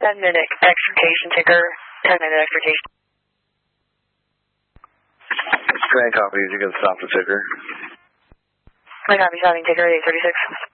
10-minute extrication ticker. 10-minute extrication. Grand copy. You can stop the ticker. I copy. Stopping ticker 836.